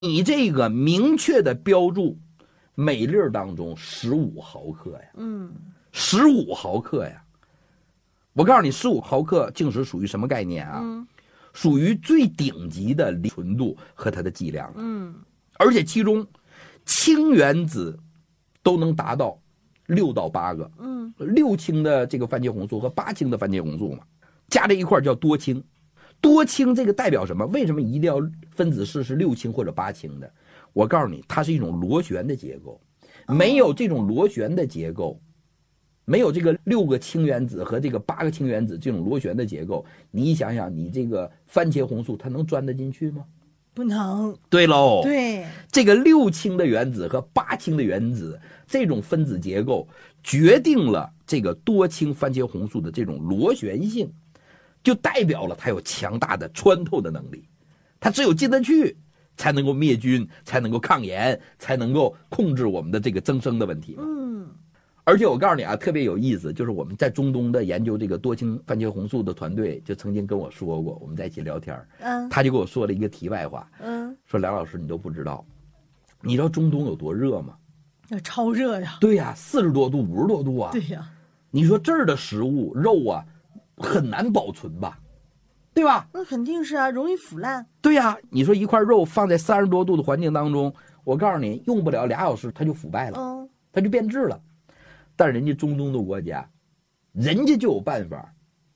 你这个明确的标注每粒当中15毫克呀，15毫克呀。我告诉你，15毫克净值属于什么概念啊？属于最顶级的纯度和它的剂量。而且其中氢原子都能达到6到8个。6氢的这个番茄红素和8氢的番茄红素嘛，加在一块叫多氢。多氢这个代表什么？为什么一定要分子式是6氢或者8氢的？我告诉你，它是一种螺旋的结构。没有这种螺旋的结构，没有这个6个氢原子和这个8个氢原子这种螺旋的结构，你想想，你这个番茄红素它能钻得进去吗？ 不能。 对喽， 对， 这个6氢的原子和8氢的原子这种分子结构决定了这个多氢番茄红素的这种螺旋性，就代表了它有强大的穿透的能力。它只有进得去才能够灭菌，才能够抗炎，才能够控制我们的这个增生的问题。而且我告诉你啊，特别有意思，就是我们在中东的研究这个多氢番茄红素的团队就曾经跟我说过，我们在一起聊天，他就跟我说了一个题外话，说梁老师你都不知道，你知道中东有多热吗？ 超热呀！ 对呀，40多度、50多度啊！ 对呀， 你说这儿的食物肉啊，很难保存吧？对吧？ 那肯定是啊，容易腐烂。 对呀，你说一块肉放在30多度的环境当中，我告诉你，用不了2小时它就腐败了，它就变质了。但人家中东的国家，人家就有办法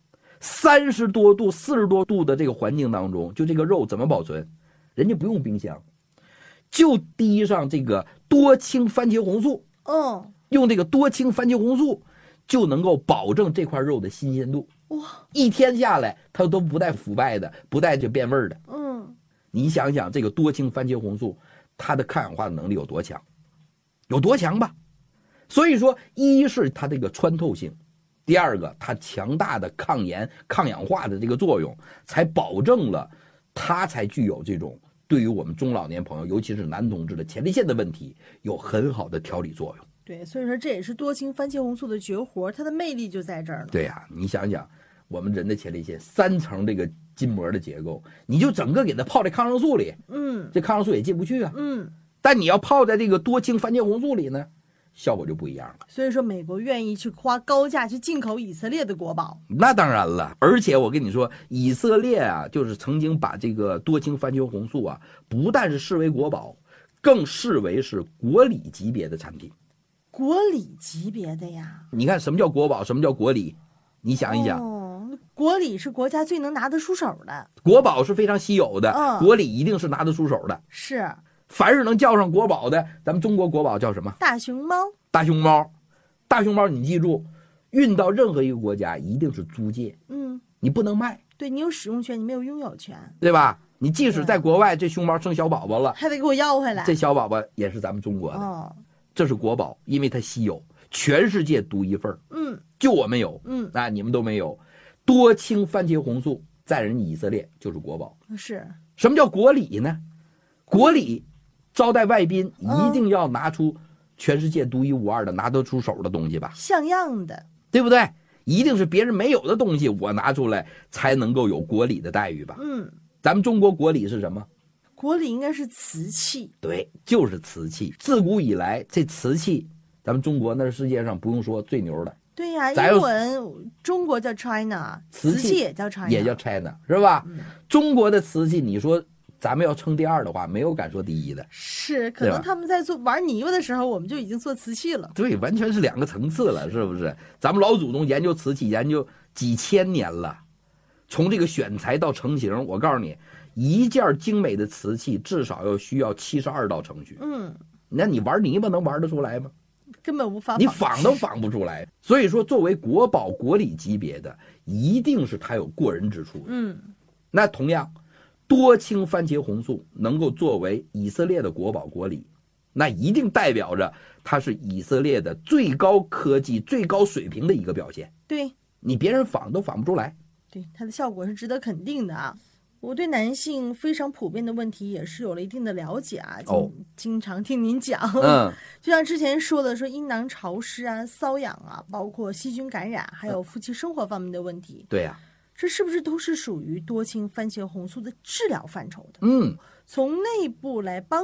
，30多度、40多度的这个环境当中，就这个肉怎么保存？人家不用冰箱，就滴上这个多氢番茄红素，用这个多氢番茄红素就能够保证这块肉的新鲜度。 哇 ，1天下来它都不带腐败的，不带就变味儿的。你想想这个多氢番茄红素，它的抗氧化的能力有多强？有多强吧？所以说，一是它这个穿透性，第二个它强大的抗炎、抗氧化的这个作用，才保证了它才具有这种对于我们中老年朋友，尤其是男同志的前列腺的问题，有很好的调理作用。 对，所以说这也是多氢番茄红素的绝活，它的魅力就在这儿了。 对呀，你想想，我们人的前列腺3层这个筋膜的结构，你就整个给它泡在抗生素里，这抗生素也进不去啊。但你要泡在这个多氢番茄红素里呢，效果就不一样了。 所以说，美国愿意去花高价去进口以色列的国宝。 那当然了，而且我跟你说，以色列啊，就是曾经把这个多氢番茄红素啊，不但是视为国宝，更视为是国礼级别的产品。 国礼级别的呀？ 你看什么叫国宝，什么叫国礼？你想一想。 国礼是国家最能拿得出手的， 国宝是非常稀有的，国礼一定是拿得出手的。 是。 凡是能叫上国宝的，咱们中国国宝叫什么？ 大熊猫。 大熊猫，大熊猫，你记住，运到任何一个国家一定是租借，你不能卖。 对，你有使用权，你没有拥有权， 对吧？你即使在国外，这熊猫生小宝宝了， 还得给我要回来。 这小宝宝也是咱们中国的，这是国宝，因为它稀有，全世界独一份就我们有，你们都没有。多氢番茄红素在人以色列就是国宝。 是。 什么叫国礼呢？国礼招待外宾一定要拿出全世界独一无二的拿得出手的东西吧， 像样的， 对不对？一定是别人没有的东西我拿出来才能够有国礼的待遇吧。咱们中国国礼是什么？ 国礼应该是瓷器。 对，就是瓷器。自古以来这瓷器咱们中国那是世界上不用说最牛的。 对呀，英文中国叫 China， 瓷器也叫 China， 也叫 China， 是吧？中国的瓷器你说咱们要称第2的话，没有敢说第1的。 是，可能他们在玩泥巴的时候，我们就已经做瓷器了。 对，完全是2个层次了，是不是？咱们老祖宗研究瓷器研究几千年了，从这个选材到成型，我告诉你，一件精美的瓷器至少需要72道程序。那你玩泥巴能玩得出来吗？ 根本无法， 你仿都仿不出来。所以说，作为国宝国礼级别的，一定是它有过人之处。那同样，多氢番茄红素能够作为以色列的国宝国礼，那一定代表着它是以色列的最高科技、最高水平的一个表现。 对， 你别人仿都仿不出来。 对，它的效果是值得肯定的啊。我对男性非常普遍的问题也是有了一定的了解啊，经常听您讲。就像之前说的，说阴囊潮湿啊、瘙痒啊，包括细菌感染，还有夫妻生活方面的问题。 对呀， 这是不是都是属于多氢番茄红素的治疗范畴的？ 从内部来帮